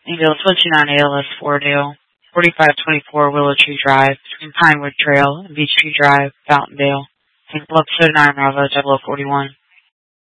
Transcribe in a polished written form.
Angel 29 ALS Fordale, 4524 Willow Tree Drive, between Pinewood Trail and Beach Tree Drive, Fountaindale. Tank Below 9 Bravo 0041.